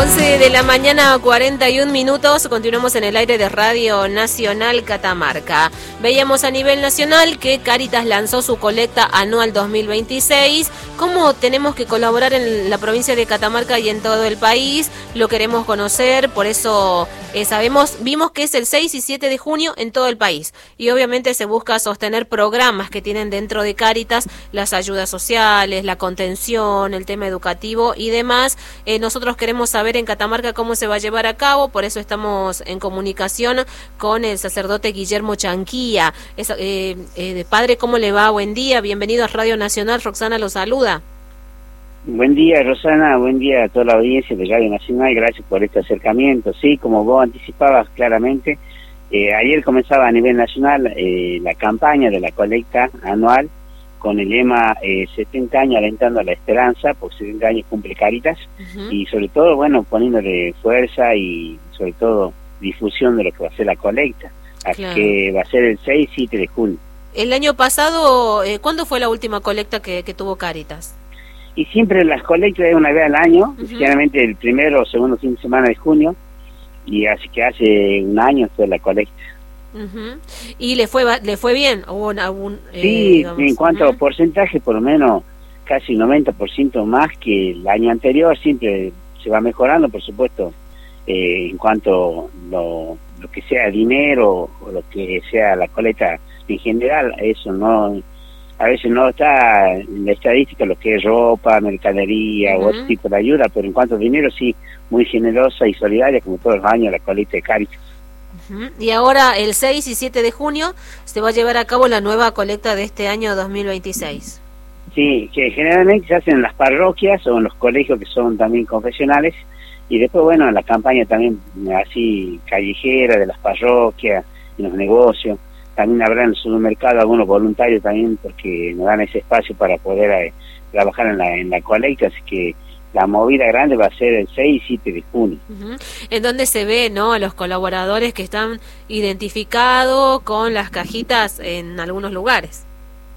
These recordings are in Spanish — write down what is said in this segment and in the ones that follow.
11 de la mañana, 41 minutos, continuamos en el aire de Radio Nacional Catamarca. Veíamos a nivel nacional que Cáritas lanzó su colecta anual 2026. ¿Cómo tenemos que colaborar en la provincia de Catamarca y en todo el país? Lo queremos conocer, por eso vimos que es el 6 y 7 de junio en todo el país. Y obviamente se busca sostener programas que tienen dentro de Cáritas, las ayudas sociales, la contención, el tema educativo y demás. Nosotros queremos saber en Catamarca cómo se va a llevar a cabo, por eso estamos en comunicación con el sacerdote Guillermo Chanquía. Padre, ¿cómo le va? Buen día, bienvenido a Radio Nacional, Roxana lo saluda. Buen día, Rosana, buen día a toda la audiencia de Radio Nacional, gracias por este acercamiento. Sí, como vos anticipabas claramente, ayer comenzaba a nivel nacional la campaña de la colecta anual con el lema 70 años alentando a la esperanza, por 70 años cumple Cáritas, y sobre todo, bueno, poniéndole fuerza y sobre todo difusión de lo que va a ser la colecta, así que va a ser el 6 y 7 de junio. El año pasado, ¿cuándo fue la última colecta que tuvo Cáritas? Y siempre las colectas es una vez al año, generalmente el primero o segundo fin de semana de junio, y así que hace un año fue la colecta. ¿Y le fue bien? ¿Hubo sí, digamos, en cuanto a porcentaje, por lo menos casi 90% más que el año anterior, siempre se va mejorando, por supuesto, en cuanto lo que sea dinero o lo que sea la colecta en general, eso no... A veces no está en la estadística lo que es ropa, mercadería o otro tipo de ayuda, pero en cuanto a dinero sí, muy generosa y solidaria, como todos los años la colecta de Cáritas. Y ahora el 6 y 7 de junio se va a llevar a cabo la nueva colecta de este año 2026. Sí, que generalmente se hacen en las parroquias o en los colegios que son también confesionales, y después, bueno, en la campaña también así callejera de las parroquias, en los negocios. También habrá en el supermercado algunos voluntarios también porque nos dan ese espacio para poder trabajar en la colecta, así que la movida grande va a ser el 6 y 7 de junio. En donde se ve, ¿no?, a los colaboradores que están identificados con las cajitas en algunos lugares.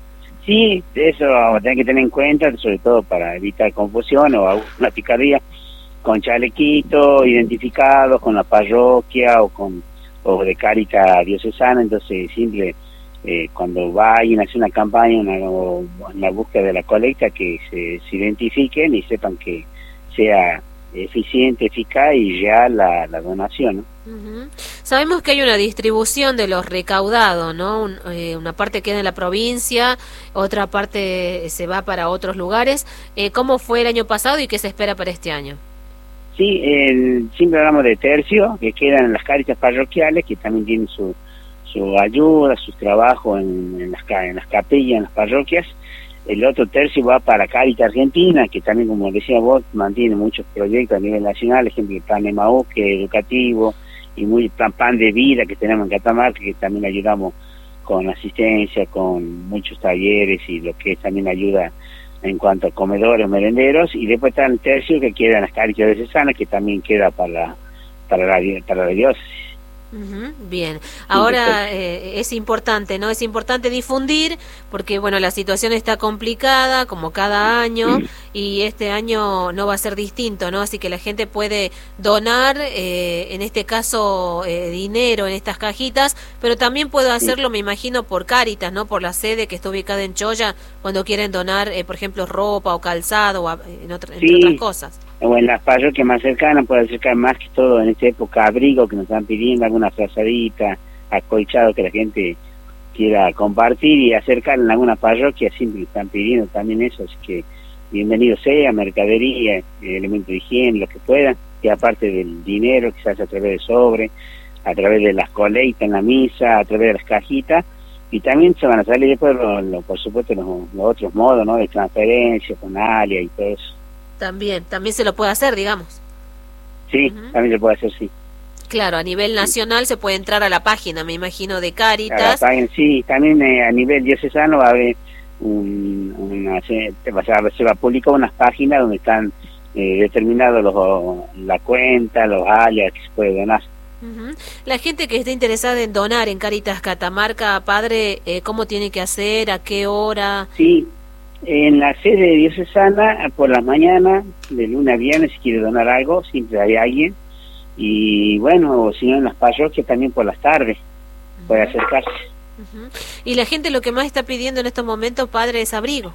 Sí, eso vamos a tener que tener en cuenta, sobre todo para evitar confusión o alguna picardía, con chalequitos identificados con la parroquia o de Cáritas diocesana, entonces simple cuando vayan a hacer una campaña, una búsqueda de la colecta, que se identifiquen y sepan que sea eficiente, eficaz y real la donación, ¿no? Sabemos que hay una distribución de los recaudados, ¿no? Una parte queda en la provincia, otra parte se va para otros lugares. ¿Cómo fue el año pasado y qué se espera para este año? Sí, siempre hablamos de tercio, que quedan en las Cáritas parroquiales, que también tienen su ayuda, su trabajo en las capillas, en las parroquias. El otro tercio va para Cáritas Argentina, que también, como decía vos, mantiene muchos proyectos a nivel nacional, ejemplo, el plan Emaús, que es educativo, y muy pan de vida que tenemos en Catamarca, que también ayudamos con asistencia, con muchos talleres y lo que es también ayuda en cuanto a comedores, merenderos, y después está el tercio que queda en las Cáritas diocesanas, que también queda para la diócesis. Bien, ahora es importante, ¿no? Es importante difundir porque, bueno, la situación está complicada como cada año y este año no va a ser distinto, ¿no? Así que la gente puede donar, en este caso, dinero en estas cajitas, pero también puede hacerlo, me imagino, por Cáritas, ¿no? Por la sede que está ubicada en Choya, cuando quieren donar, por ejemplo, ropa o calzado o entre otras cosas. O en las parroquias más cercanas puede acercar más que todo en esta época abrigo que nos están pidiendo, alguna frazadita, acolchado que la gente quiera compartir y acercar en alguna parroquia, siempre están pidiendo también eso, así que bienvenido sea, mercadería, elementos de higiene, lo que puedan, y aparte del dinero que se hace a través de sobre, a través de las colectas en la misa, a través de las cajitas, y también se van a salir después, por supuesto, los otros modos, ¿no?, de transferencia, con alias y todo eso. También se lo puede hacer, digamos. Sí, también se puede hacer, sí. Claro, a nivel nacional se puede entrar a la página, me imagino, de Cáritas. Sí, también a nivel diocesano va a haber se va a publicar unas páginas donde están determinados la cuenta, los alias que se puede donar. La gente que esté interesada en donar en Cáritas Catamarca, padre, ¿cómo tiene que hacer? ¿A qué hora? Sí, En la sede diocesana, por la mañana, de lunes a viernes, si quiere donar algo, siempre hay alguien. Y bueno, o si no, en las parroquias también por las tardes, puede acercarse. Y la gente lo que más está pidiendo en estos momentos, padre, es abrigo.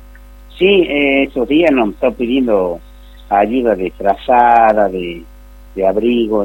Sí, estos días nos está pidiendo ayuda de frazada, de abrigo,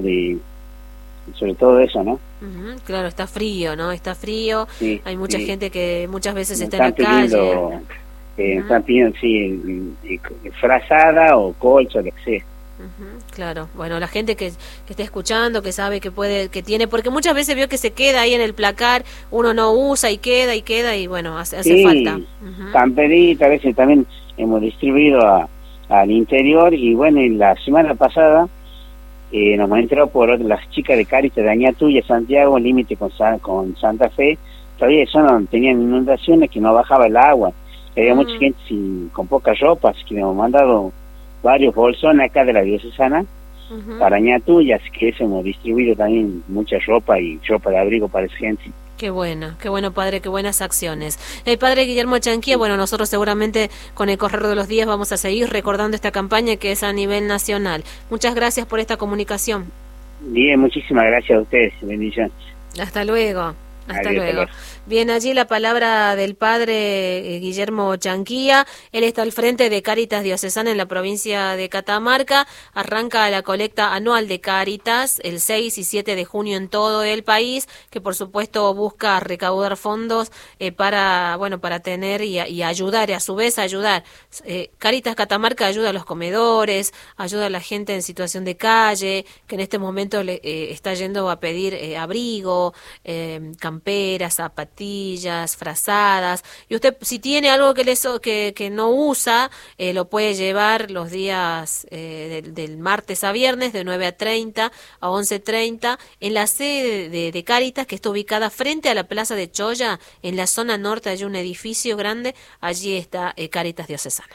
sobre todo eso, ¿no? Claro, está frío, ¿no? Está frío, sí, hay mucha gente que muchas veces nos está en la calle. Están pidiendo, sí, frazada o colcha, lo que sea. Claro, bueno, la gente que está escuchando, que sabe que puede, que tiene, porque muchas veces veo que se queda ahí en el placar, uno no usa y queda y bueno, hace falta. Camperita, a veces también hemos distribuido al interior y bueno, en la semana pasada nos hemos enterado por las chicas de Cáritas de Añatuya, Santiago, límite con Santa Fe, todavía tenían inundaciones que no bajaba el agua, había mucha gente con pocas ropas, que nos hemos mandado varios bolsones acá de la diocesana para Añatuya, así que eso hemos distribuido también mucha ropa y ropa de abrigo para esa gente. Qué bueno, padre, qué buenas acciones. El padre Guillermo Chanquía, bueno, nosotros seguramente con el correr de los días vamos a seguir recordando esta campaña que es a nivel nacional. Muchas gracias por esta comunicación. Bien, muchísimas gracias a ustedes, bendiciones. Hasta luego. Hasta luego. Bien, allí la palabra del padre Guillermo Chanquía. Él está al frente de Cáritas Diocesana en la provincia de Catamarca. Arranca la colecta anual de Cáritas el 6 y 7 de junio en todo el país, que por supuesto busca recaudar fondos para tener y ayudar, y a su vez ayudar. Cáritas Catamarca ayuda a los comedores, ayuda a la gente en situación de calle, que en este momento está yendo a pedir abrigo, camperas, zapatillas, frazadas, y usted si tiene algo que no usa, lo puede llevar los días del martes a viernes de 9:30 a 11:30 en la sede de Cáritas, que está ubicada frente a la Plaza de Choya, en la zona norte. Hay un edificio grande, allí está Cáritas Diocesana.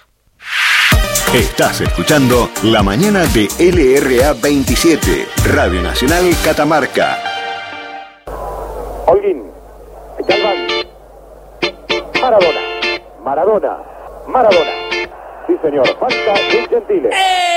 Estás escuchando La Mañana de LRA 27, Radio Nacional Catamarca. Holguín, Galván, Maradona. Sí señor, falta de Gentile.